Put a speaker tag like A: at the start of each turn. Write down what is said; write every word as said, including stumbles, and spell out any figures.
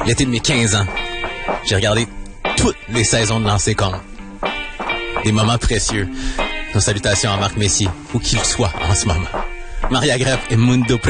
A: L'été de mes quinze ans, j'ai regardé toutes les saisons de Lancer Compte. Des moments précieux. Nos salutations à Marc Messier, où qu'il soit en ce moment. Maria Greff et Mundo